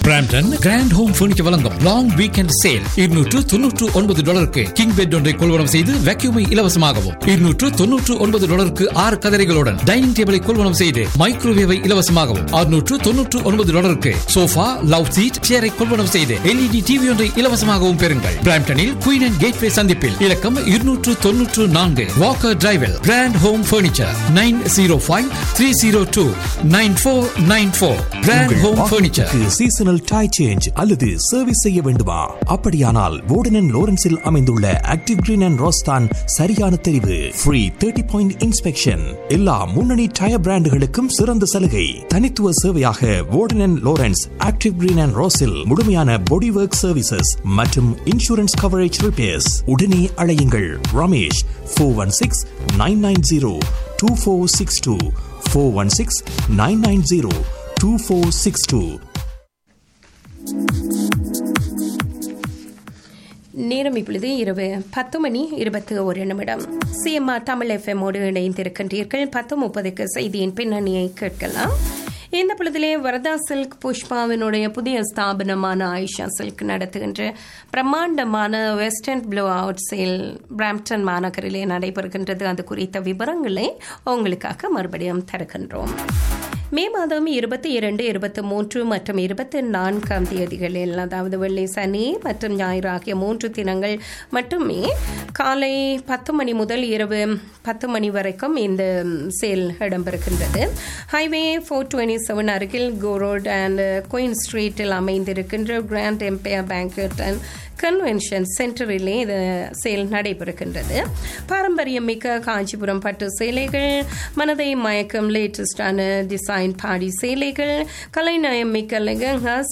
Brampton grand home furniture வழங்கும் long weekend sale. $299 king bed ஒன்றை கொள்வனம் செய்து வேக்யூமை இலவசமாகவும், $299 6 கதரைகளுடன் டைனிங் டேபிளை கொள்வனம் செய்து மைக்ரோவேவை இலவசமாகவும், $699 சோஃபா, லவ் சீட், சேரை கொள்வனம் செய்து LED டிவி ஒன்றை இலவசமாகவும் பெறுங்கள். பிராம்டனில் குயின் அண்ட் கேட்வே சந்திப்பில் இலக்கம் 294 Walker டிரைவில் grand home furniture 905-302-9494. Grand home furniture. Seasonal tie change அல்லது சர்வீஸ் செய்ய வேண்டுமா? அப்படியானால் வோர்டன் அண்ட் லோரன்ஸில் அமைந்துள்ள ஆக்டிவ் கிரீன் அண்ட் ரோஸ் தான் சரியான தெரிவு. Free 30 point inspection. எல்லா முன்னணி டயர் பிராண்டுகளுக்கும் சிறந்த சலுகை. தனித்துவ சேவையாக வோர்டன் and Lawrence active green and ரோஸில் முழுமையான பாடி ஒர்க் சர்வீசஸ் மற்றும் இன்சூரன்ஸ் கவரேஜ் ரிப்பேர்ஸ். உடனே அழையுங்கள் ரமேஷ் 416-990-2462 416-990-2462. நேரம் இப்பொழுது இரவு 10:21. CMR தமிழ் FM-ஓடு இணைந்திருக்கின்றீர்கள். 10:30 செய்தியின் பின்னணியை கேட்கலாம். இந்த பொழுதிலே வரதா சில்க் புஷ்பாவினுடைய புதிய ஸ்தாபனமான ஆயிஷா சில்க் நடத்துகின்ற பிரம்மாண்டமான western flow out sale Brampton மாநகரிலே நடைபெறுகின்றது. அது குறித்த விவரங்களை உங்களுக்காக மறுபடியும் தருகின்றோம். மே மாதம் 22, 23 மற்றும் 24 தேதிகளில், அதாவது வெள்ளி, சனி மற்றும் ஞாயிறு ஆகிய 3 தினங்கள் மட்டுமே காலை 10 மணி முதல் இரவு 10 மணி வரைக்கும் இந்த சேல் இடம்பெறுகின்றது. ஹைவே 427 அருகில் கோ ரோட் அண்ட் குயின் ஸ்ட்ரீட்டில் அமைந்திருக்கின்ற grand empire banquet and convention சென்டரிலே இந்த சேல் நடைபெறுகின்றது. பாரம்பரியம் மிக்க காஞ்சிபுரம் பட்டு சேலைகள், மனதை மயக்கம் லேட்டஸ்டான டிசைன் பாடி சேலைகள், கலைநயம் மிக்க லெகங்காஸ்,